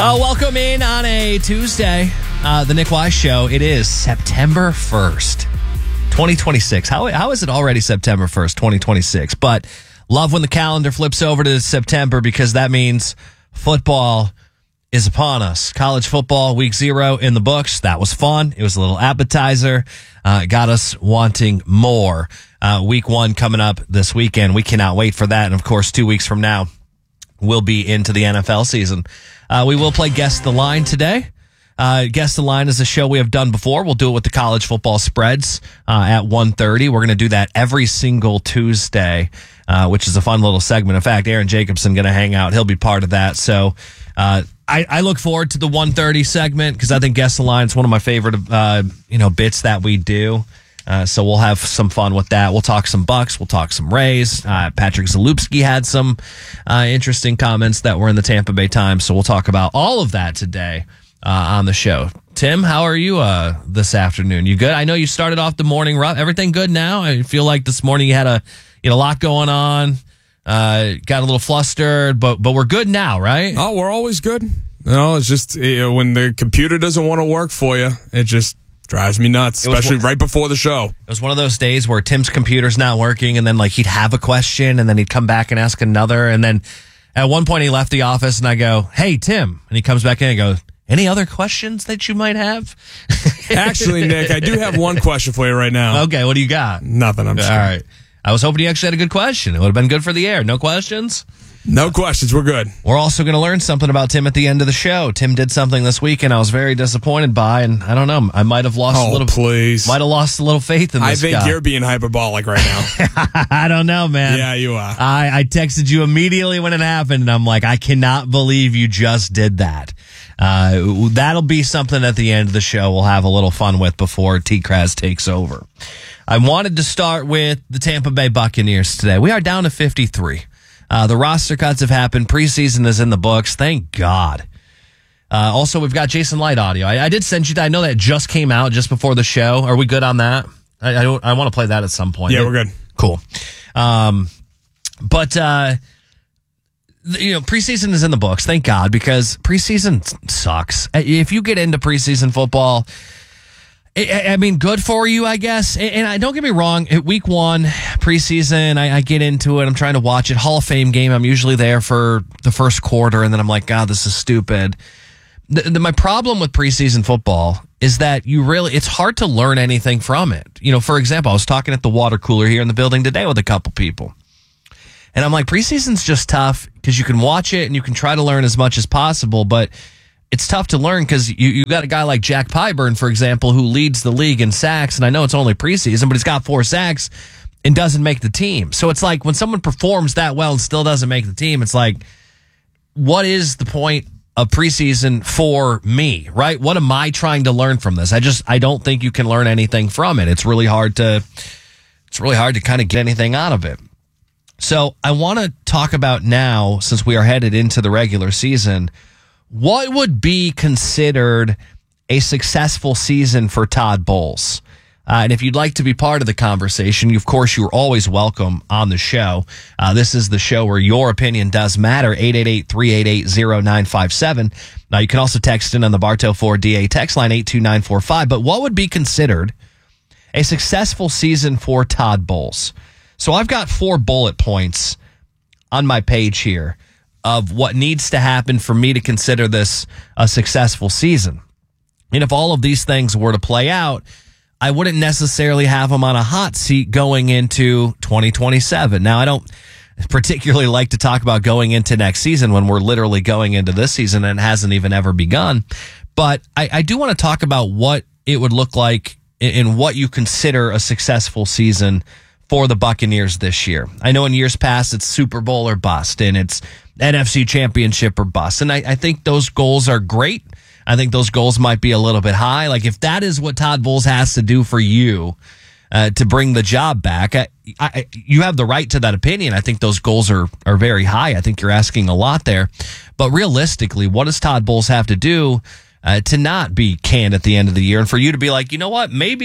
Welcome in on a Tuesday, the Nick Wise Show. It is September 1st, 2026. How is it already September 1st, 2026? But love when the calendar flips over to September because that means football is upon us. College football, week 0 in the books. That was fun. It was a little appetizer. It got us wanting more. Week 1 coming up this weekend. We cannot wait for that. And, of course, 2 weeks from now, we'll be into the NFL season. We will play Guess the Line today. Guess the Line is a show we have done before. We'll do it with the college football spreads at 1:30. We're going to do that every single Tuesday, which is a fun little segment. In fact, Aaron Jacobson going to hang out. He'll be part of that. So I look forward to the 1:30 segment because I think Guess the Line is one of my favorite bits that we do. So we'll have some fun with that. We'll talk some Bucks. We'll talk some Rays. Patrick Zalupski had some interesting comments that were in the Tampa Bay Times. So we'll talk about all of that today on the show. Tim, how are you this afternoon? You good? I know you started off the morning rough. Everything good now? I feel like this morning you had a lot going on. Got a little flustered, but we're good now, right? Oh, we're always good. It's just when the computer doesn't want to work for you, it just drives me nuts, especially right before the show. It was one of those days where Tim's computer's not working, and then he'd have a question, and then he'd come back and ask another, and then at one point he left the office, and I go, "Hey, Tim," and he comes back in and goes, "Any other questions that you might have?" Actually, Nick, I do have one question for you right now. Okay, what do you got? Nothing. I'm sorry. All right. I was hoping you actually had a good question. It would have been good for the air. No questions? No questions. We're good. We're also going to learn something about Tim at the end of the show. Tim did something this week, and I was very disappointed by, and I don't know. I might have lost might have lost a little faith in this guy. I think you're being hyperbolic right now. I don't know, man. Yeah, you are. I texted you immediately when it happened, and I'm like, I cannot believe you just did that. That'll be something at the end of the show we'll have a little fun with before T-Kraz takes over. I wanted to start with the Tampa Bay Buccaneers today. We are down to 53. The roster cuts have happened. Preseason is in the books. Thank God. Also, we've got Jason Light audio. I did send you that. I know that just came out just before the show. Are we good on that? I want to play that at some point. Yeah, we're good. Cool. Preseason is in the books. Thank God, because preseason sucks. If you get into preseason football, I mean, good for you, I guess. And don't get me wrong, at week 1, preseason, I get into it. I'm trying to watch it. Hall of Fame game, I'm usually there for the first quarter, and then I'm like, God, this is stupid. My problem with preseason football is that it's hard to learn anything from it. For example, I was talking at the water cooler here in the building today with a couple people. And I'm like, preseason's just tough because you can watch it and you can try to learn as much as possible, but it's tough to learn because you got a guy like Jack Pyburn, for example, who leads the league in sacks, and I know it's only preseason, but he's got 4 sacks and doesn't make the team. So it's like when someone performs that well and still doesn't make the team, it's like, what is the point of preseason for me, right? What am I trying to learn from this? I don't think you can learn anything from it. It's really hard to kind of get anything out of it. So I want to talk about now, since we are headed into the regular season, what would be considered a successful season for Todd Bowles? And if you'd like to be part of the conversation, of course, you're always welcome on the show. This is the show where your opinion does matter, 888-388-0957. Now, you can also text in on the Bartow 4DA text line, 82945. But what would be considered a successful season for Todd Bowles? So I've got 4 bullet points on my page here of what needs to happen for me to consider this a successful season. And if all of these things were to play out, I wouldn't necessarily have him on a hot seat going into 2027. Now, I don't particularly like to talk about going into next season when we're literally going into this season and it hasn't even ever begun. But I do want to talk about what it would look like in what you consider a successful season for the Buccaneers this year. I know in years past it's Super Bowl or bust, and it's NFC Championship or bust. And I think those goals are great. I think those goals might be a little bit high. Like, if that is what Todd Bowles has to do for you to bring the job back, you have the right to that opinion. I think those goals are very high. I think you're asking a lot there. But realistically, what does Todd Bowles have to do to not be canned at the end of the year, and for you to be like, you know what, maybe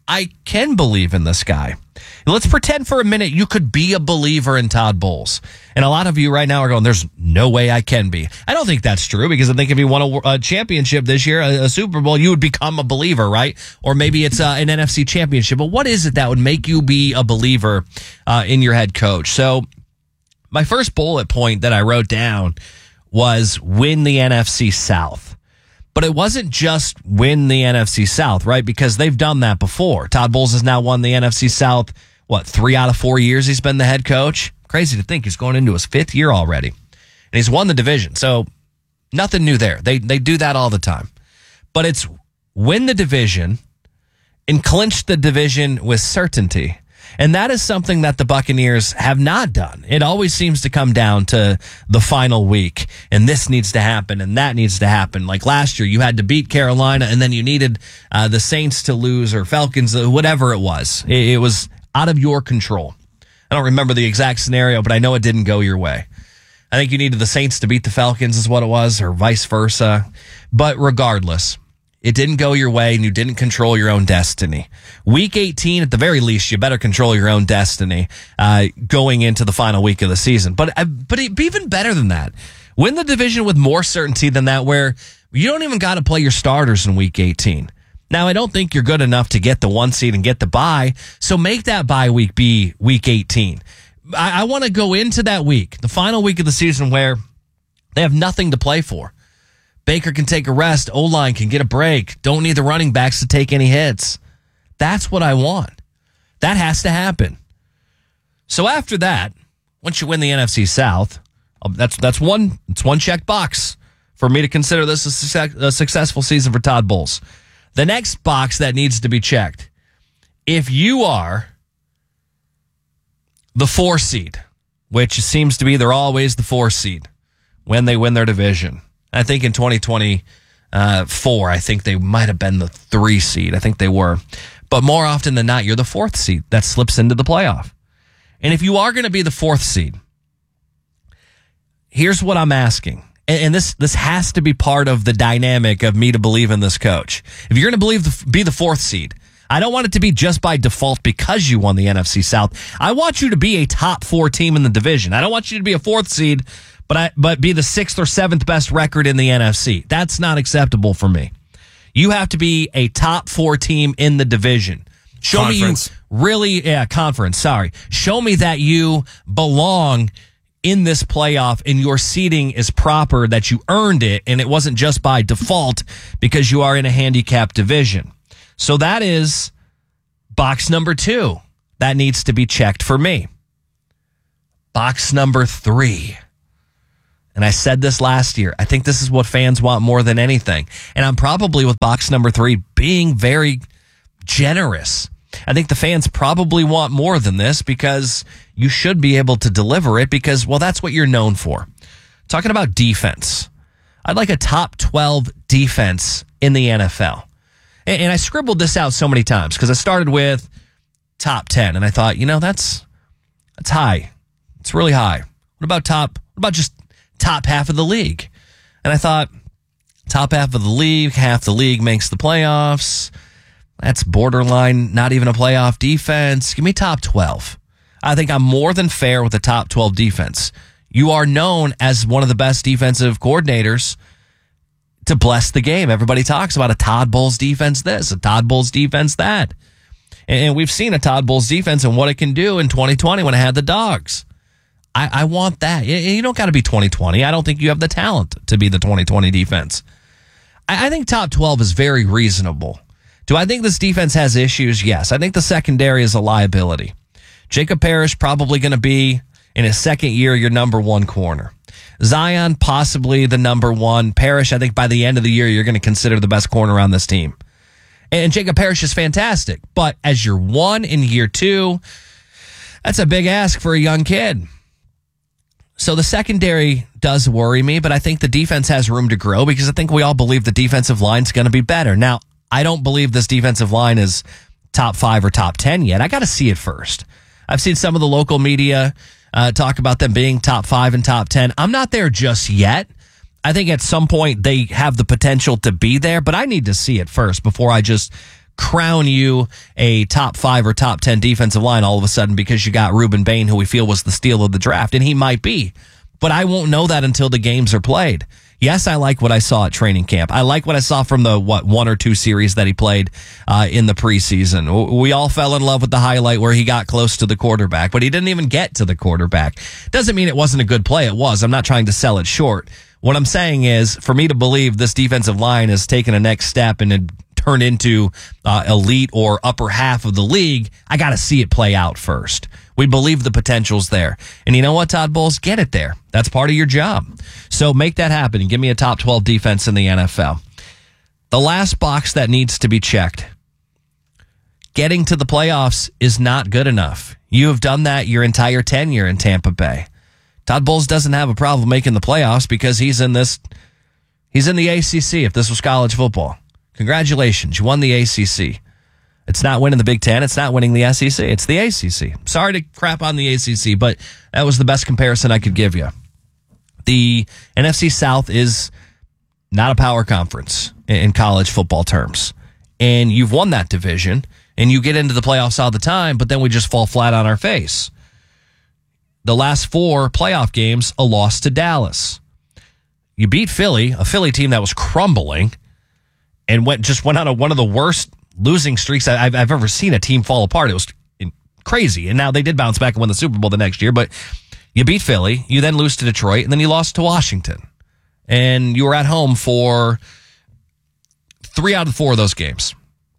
I can believe in this guy. Let's pretend for a minute you could be a believer in Todd Bowles. And a lot of you right now are going, there's no way I can be. I don't think that's true, because I think if you won a championship this year, a Super Bowl, you would become a believer, right? Or maybe it's an NFC championship. But what is it that would make you be a believer in your head coach? So my first bullet point that I wrote down was win the NFC South. But it wasn't just win the NFC South, right? Because they've done that before. Todd Bowles has now won the NFC South, 3 out of 4 years he's been the head coach? Crazy to think he's going into his 5th year already. And he's won the division. So nothing new there. They do that all the time. But it's win the division and clinch the division with certainty. And that is something that the Buccaneers have not done. It always seems to come down to the final week, and this needs to happen, and that needs to happen. Like last year, you had to beat Carolina, and then you needed the Saints to lose, or Falcons, whatever it was. It was out of your control. I don't remember the exact scenario, but I know it didn't go your way. I think you needed the Saints to beat the Falcons is what it was, or vice versa. But regardless, it didn't go your way, and you didn't control your own destiny. Week 18, at the very least, you better control your own destiny going into the final week of the season. But even better than that, win the division with more certainty than that, where you don't even got to play your starters in Week 18. Now, I don't think you're good enough to get the 1 seed and get the bye, so make that bye week be Week 18. I want to go into that week, the final week of the season, where they have nothing to play for. Baker can take a rest. O-line can get a break. Don't need the running backs to take any hits. That's what I want. That has to happen. So after that, once you win the NFC South, that's one check box for me to consider this a successful season for Todd Bowles. The next box that needs to be checked, if you are the 4 seed, which seems to be they're always the 4 seed when they win their division. I think in 2024, I think they might have been the 3 seed. I think they were. But more often than not, you're the 4th seed that slips into the playoff. And if you are going to be the 4th seed, here's what I'm asking. And this has to be part of the dynamic of me to believe in this coach. If you're going to be the 4th seed, I don't want it to be just by default because you won the NFC South. I want you to be a top 4 team in the division. I don't want you to be a 4th seed, but be the 6th or 7th best record in the NFC. That's not acceptable for me. You have to be a top 4 team in the division. Show conference. Me you really, conference, sorry. Show me that you belong in this playoff and your seeding is proper, that you earned it, and it wasn't just by default because you are in a handicapped division. So that is box number 2. That needs to be checked for me. Box number 3. And I said this last year. I think this is what fans want more than anything. And I'm probably with box number 3 being very generous. I think the fans probably want more than this because you should be able to deliver it because, well, that's what you're known for. Talking about defense. I'd like a top 12 defense in the NFL. And I scribbled this out so many times because I started with top 10. And I thought, that's high. It's really high. What about just top half of the league? And I thought, top half of the league, half the league makes the playoffs. That's borderline, not even a playoff defense. Give me top 12. I think I'm more than fair with the top 12 defense. You are known as one of the best defensive coordinators to bless the game. Everybody talks about a Todd Bowles defense this, a Todd Bowles defense that. And we've seen a Todd Bowles defense and what it can do in 2020 when it had the Dogs. I want that. You don't got to be 2020. I don't think you have the talent to be the 2020 defense. I think top 12 is very reasonable. Do I think this defense has issues? Yes. I think the secondary is a liability. Jacob Parrish probably going to be, in his second year, your number 1 corner. Zion, possibly the number 1. Parrish, I think by the end of the year, you're going to consider the best corner on this team. And Jacob Parrish is fantastic. But as your 1 in year 2, that's a big ask for a young kid. So the secondary does worry me, but I think the defense has room to grow because I think we all believe the defensive line's going to be better. Now, I don't believe this defensive line is top 5 or top 10 yet. I got to see it first. I've seen some of the local media talk about them being top 5 and top 10. I'm not there just yet. I think at some point they have the potential to be there, but I need to see it first before I just crown you a top 5 or top 10 defensive line all of a sudden because you got Ruben Bain, who we feel was the steal of the draft, and he might be. But I won't know that until the games are played. Yes, I like what I saw at training camp. I like what I saw from the, 1 or 2 series that he played in the preseason. We all fell in love with the highlight where he got close to the quarterback, but he didn't even get to the quarterback. Doesn't mean it wasn't a good play. It was. I'm not trying to sell it short. What I'm saying is, for me to believe this defensive line has taken a next step and it turned into elite or upper half of the league, I got to see it play out first. We believe the potential's there. And you know what, Todd Bowles? Get it there. That's part of your job. So make that happen and give me a top 12 defense in the NFL. The last box that needs to be checked. Getting to the playoffs is not good enough. You have done that your entire tenure in Tampa Bay. Todd Bowles doesn't have a problem making the playoffs because he's in the ACC if this was college football. Congratulations. You won the ACC. It's not winning the Big Ten. It's not winning the SEC. It's the ACC. Sorry to crap on the ACC, but that was the best comparison I could give you. The NFC South is not a power conference in college football terms. And you've won that division, and you get into the playoffs all the time, but then we just fall flat on our face. The last 4 playoff games, a loss to Dallas. You beat Philly, a Philly team that was crumbling, and went on one of the worst losing streaks I've ever seen a team fall apart. It was crazy. And now they did bounce back and win the Super Bowl the next year, but you beat Philly, you then lose to Detroit, and then you lost to Washington. And you were at home for 3 out of 4 of those games.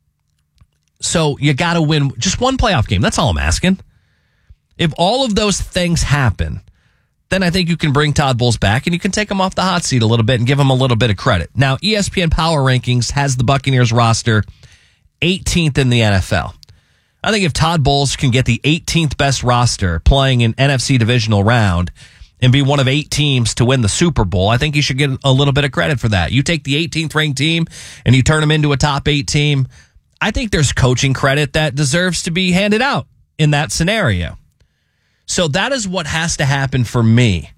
So you got to win just one playoff game. That's all I'm asking. If all of those things happen, then I think you can bring Todd Bowles back and you can take him off the hot seat a little bit and give him a little bit of credit. Now, ESPN Power Rankings has the Buccaneers roster 18th in the NFL. I think if Todd Bowles can get the 18th best roster playing an NFC divisional round and be one of 8 teams to win the Super Bowl, I think you should get a little bit of credit for that. You take the 18th ranked team and you turn them into a top 8 team. I think there's coaching credit that deserves to be handed out in that scenario. So that is what has to happen for me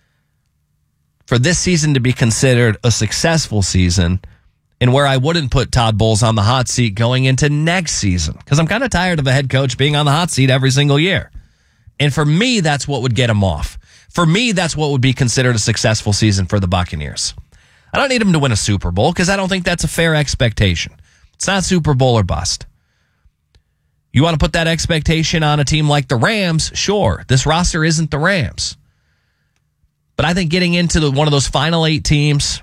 for this season to be considered a successful season, and where I wouldn't put Todd Bowles on the hot seat going into next season, because I'm kind of tired of a head coach being on the hot seat every single year. And for me, that's what would get him off. For me, that's what would be considered a successful season for the Buccaneers. I don't need him to win a Super Bowl because I don't think that's a fair expectation. It's not Super Bowl or bust. You want to put that expectation on a team like the Rams? Sure. This roster isn't the Rams. But I think getting into one of those final 8 teams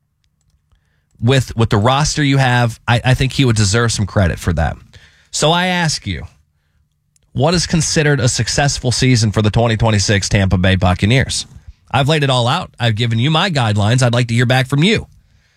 with the roster you have, I think he would deserve some credit for that. So I ask you, what is considered a successful season for the 2026 Tampa Bay Buccaneers? I've laid it all out. I've given you my guidelines. I'd like to hear back from you.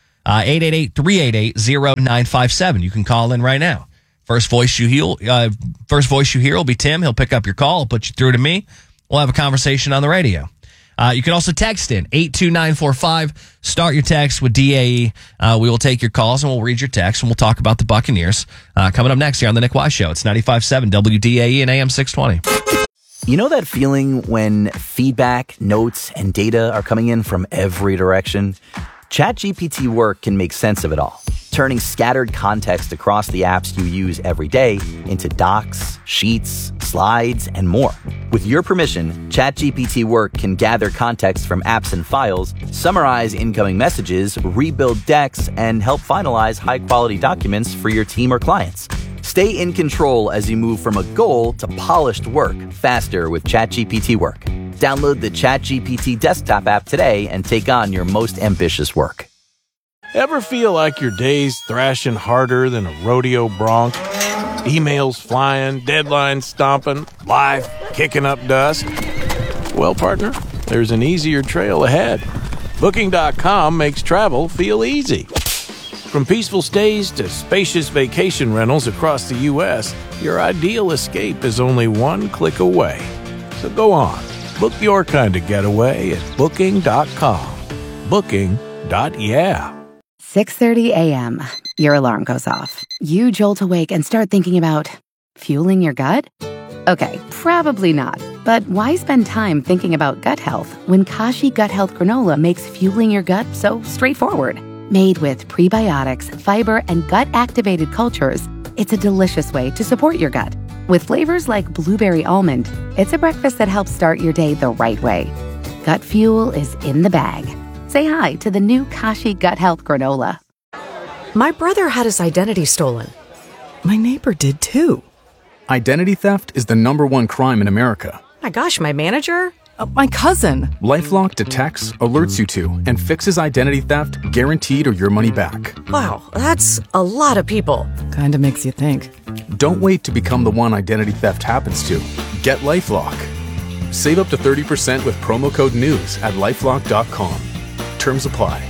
888-388-0957. You can call in right now. First voice you hear will be Tim. He'll pick up your call, put you through to me. We'll have a conversation on the radio. You can also text in 82945. Start your text with DAE. We will take your calls and we'll read your text and we'll talk about the Buccaneers coming up next here on the Nick Wise Show. It's 95.7 WDAE and AM 620. You know that feeling when feedback, notes, and data are coming in from every direction? ChatGPT Work can make sense of it all, turning scattered context across the apps you use every day into docs, sheets, slides, and more. With your permission, ChatGPT Work can gather context from apps and files, summarize incoming messages, rebuild decks, and help finalize high-quality documents for your team or clients. Stay in control as you move from a goal to polished work faster with ChatGPT Work. Download the ChatGPT desktop app today and take on your most ambitious work. Ever feel like your day's thrashing harder than a rodeo bronc? Emails flying, deadlines stomping, life kicking up dust? Well, partner, there's an easier trail ahead. Booking.com makes travel feel easy. From peaceful stays to spacious vacation rentals across the U.S., your ideal escape is only one click away. So go on. Book your kind of getaway at Booking.com. Booking.yeah. 6:30 a.m. Your alarm goes off. You jolt awake and start thinking about fueling your gut? Okay, probably not. But why spend time thinking about gut health when Kashi Gut Health Granola makes fueling your gut so straightforward? Made with prebiotics, fiber, and gut-activated cultures, It's a delicious way to support your gut. With flavors like blueberry almond, it's a breakfast that helps start your day the right way. Gut Fuel is in the bag. Say hi to the new Kashi Gut Health Granola. My brother had his identity stolen. My neighbor did too. Identity theft is the #1 crime in America. My gosh, my manager? My cousin. LifeLock detects, alerts you to, and fixes identity theft guaranteed or your money back. Wow, that's a lot of people. Kinda makes you think. Don't wait to become the one identity theft happens to. Get LifeLock. Save up to 30% with promo code NEWS at LifeLock.com. Terms apply.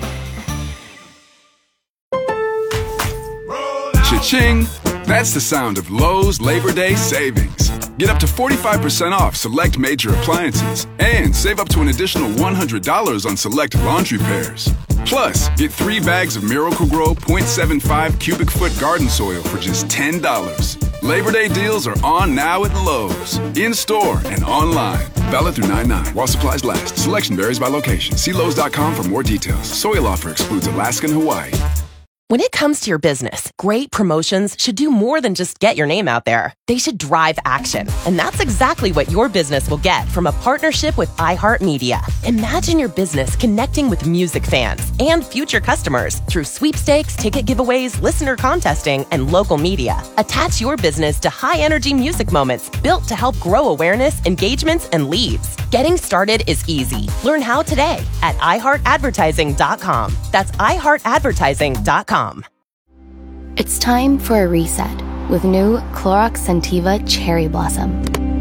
Cha-ching! That's the sound of Lowe's Labor Day savings. Get up to 45% off select major appliances and save up to an additional $100 on select laundry pairs. Plus, get 3 bags of Miracle-Gro 0.75 cubic foot garden soil for just $10. Labor Day deals are on now at Lowe's, in-store and online. Valid through 9/9 while supplies last. Selection varies by location. See Lowe's.com for more details. Soil offer excludes Alaska and Hawaii. When it comes to your business, great promotions should do more than just get your name out there. They should drive action. And that's exactly what your business will get from a partnership with iHeartMedia. Imagine your business connecting with music fans and future customers through sweepstakes, ticket giveaways, listener contesting, and local media. Attach your business to high-energy music moments built to help grow awareness, engagements, and leads. Getting started is easy. Learn how today at iHeartAdvertising.com. That's iHeartAdvertising.com. It's time for a reset with new Clorox Scentiva Cherry Blossom.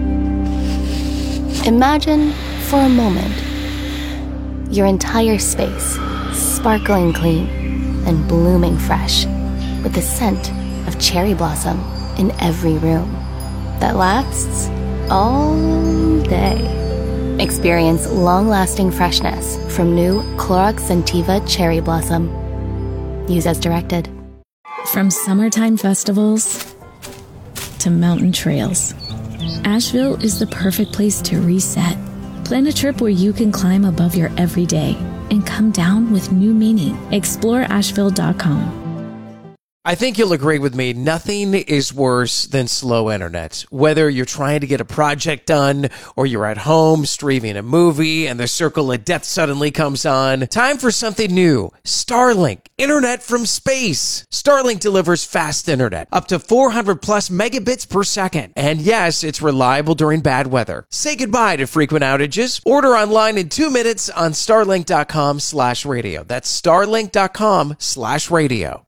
Imagine, for a moment, your entire space sparkling clean and blooming fresh with the scent of cherry blossom in every room that lasts all day. Experience long-lasting freshness from new Clorox Scentiva Cherry Blossom. Use as directed. From summertime festivals to mountain trails, Asheville is the perfect place to reset. Plan a trip where you can climb above your everyday and come down with new meaning. Explore Asheville.com. I think you'll agree with me. Nothing is worse than slow internet. Whether you're trying to get a project done or you're at home streaming a movie and the circle of death suddenly comes on. Time for something new. Starlink. Internet from space. Starlink delivers fast internet. Up to 400 plus megabits per second. And yes, it's reliable during bad weather. Say goodbye to frequent outages. Order online in 2 minutes on starlink.com/radio. That's starlink.com/radio.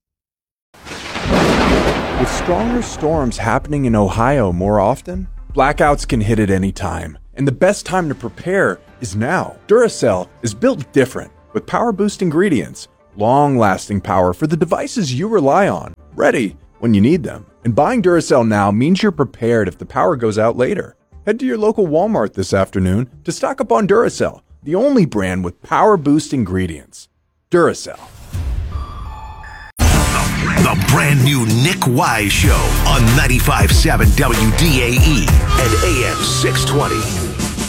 With stronger storms happening in Ohio more often, blackouts can hit at any time, and the best time to prepare is now. Duracell is built different, with power-boost ingredients, long-lasting power for the devices you rely on, ready when you need them. And buying Duracell now means you're prepared if the power goes out later. Head to your local Walmart this afternoon to stock up on Duracell, the only brand with power-boost ingredients. Duracell. The brand new Nick Wise Show on 95.7 WDAE and AM 620.